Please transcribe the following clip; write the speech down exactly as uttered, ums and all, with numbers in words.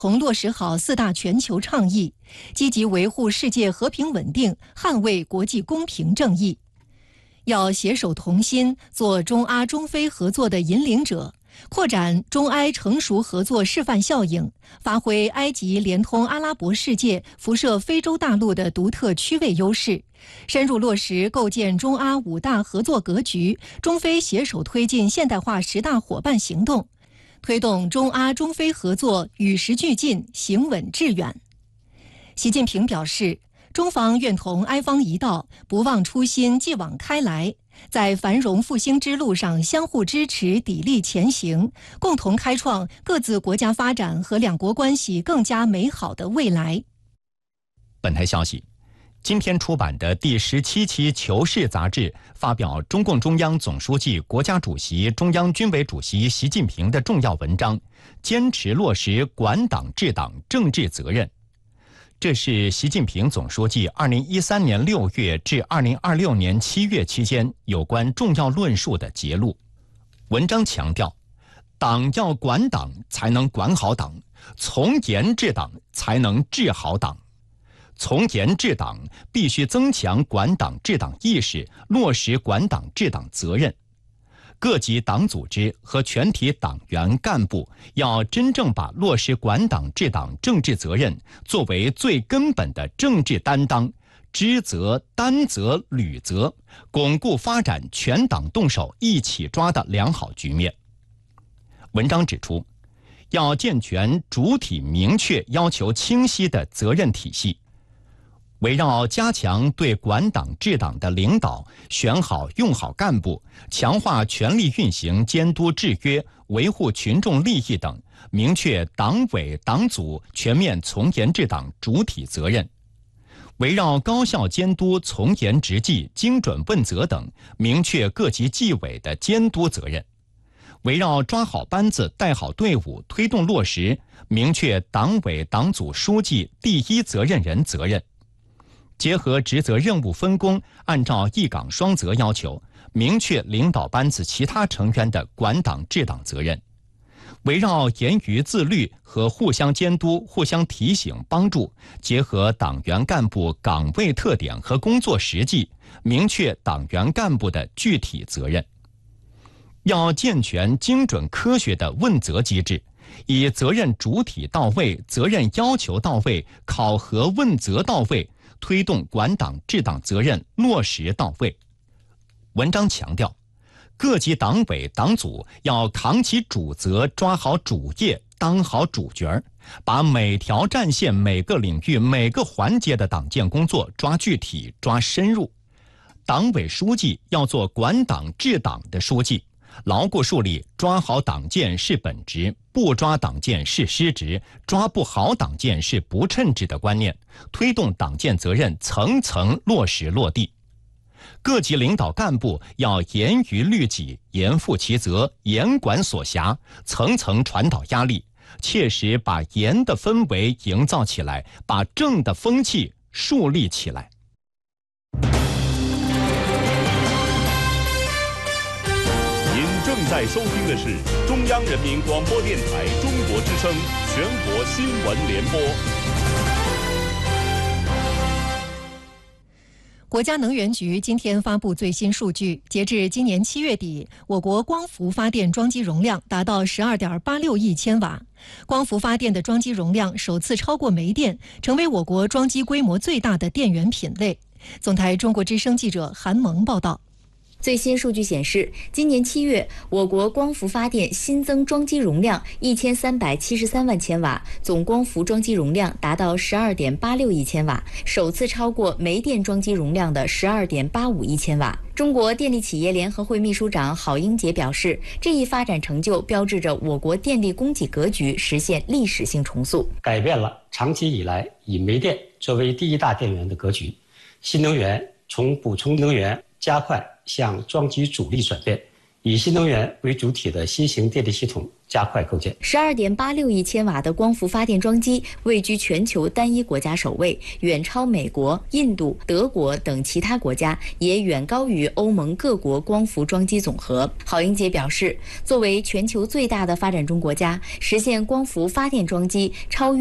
同落实好四大全球倡议，积极维护世界和平稳定，捍卫国际公平正义。要携手同心，做中阿中非合作的引领者，扩展中埃成熟合作示范效应，发挥埃及连通阿拉伯世界、辐射非洲大陆的独特区位优势，深入落实构建中阿五大合作格局，中非携手推进现代化十大伙伴行动，推动中阿中非合作与时俱进、行稳致远。习近平表示，中方愿同埃方一道，不忘初心，继往开来，在繁荣复兴之路上相互支持、砥砺前行，共同开创各自国家发展和两国关系更加美好的未来。 本台消息，今天出版的第十七期《求是》杂志发表中共中央总书记、国家主席、中央军委主席习近平的重要文章，坚持落实管党治党政治责任。这是习近平总书记二零一三年六月至二零二六年七月期间有关重要论述的节录。文章强调，党要管党才能管好党，从严治党才能治好党。从严治党必须增强管党治党意识，落实管党治党责任。各级党组织和全体党员干部要真正把落实管党治党政治责任作为最根本的政治担当，知责、担责、履责，巩固发展全党动手一起抓的良好局面。文章指出，要健全主体明确、要求清晰的责任体系，围绕加强对管党治党的领导，选好用好干部，强化权力运行监督制约，维护群众利益等，明确党委党组全面从严治党主体责任。围绕高效监督、从严执纪、精准问责等，明确各级纪委的监督责任。围绕抓好班子、带好队伍，推动落实，明确党委党组书记第一责任人责任。结合职责任务分工，按照一岗双责要求，明确领导班子其他成员的管党治党责任。围绕严于自律和互相监督、互相提醒帮助，结合党员干部岗位特点和工作实际，明确党员干部的具体责任。要健全精准科学的问责机制，以责任主体到位、责任要求到位、考核问责到位，推动管党治党责任落实到位。文章强调，各级党委党组要扛起主责，抓好主业，当好主角，把每条战线、每个领域、每个环节的党建工作抓具体、抓深入。党委书记要做管党治党的书记，牢固树立抓好党建是本职，不抓党建是失职，抓不好党建是不称职的观念，推动党建责任层层落实落地。各级领导干部要严于律己，严负其责，严管所辖，层层传导压力，切实把严的氛围营造起来，把正的风气树立起来。 正在收听的是中央人民广播电台中国之声全国新闻联播。 国家能源局今天发布最新数据，截至今年七月底，我国光伏发电装机容量达到 十二点八六亿千瓦。光伏发电的装机容量首次超过煤电，成为我国装机规模最大的电源品类。总台中国之声记者韩萌报道。 最新数据显示，今年七月，我国光伏发电新增装机容量一千三百七十三万千瓦，总光伏装机容量达到 十二点八六亿千瓦，首次超过煤电装机容量的 十二点八五亿千瓦。中国电力企业联合会秘书长郝英杰表示，这一发展成就标志着我国电力供给格局实现历史性重塑， 改变了长期以来以煤电作为第一大电源的格局。新能源从补充能源加快向装机主力转变，以新能源为主体的新型电力系统加快构建。 十二点八六亿千瓦的光伏发电装机位居全球单一国家首位，远超美国、印度、德国等其他国家，也远高于欧盟各国光伏装机总和。郝英杰表示，作为全球最大的发展中国家，实现光伏发电装机超越